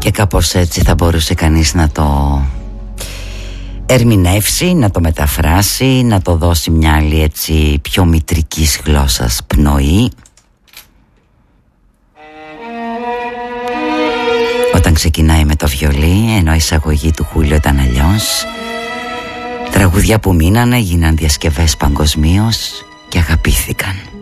Και κάπως έτσι θα μπορούσε κανείς να το ερμηνεύσει, να το μεταφράσει, να το δώσει μια άλλη έτσι πιο μητρικής γλώσσας πνοή. Όταν ξεκινάει με το βιολί, ενώ η εισαγωγή του Χούλιο ήταν αλλιώς. Τραγούδια που μείνανε, γίναν διασκευές παγκοσμίως και αγαπήθηκαν.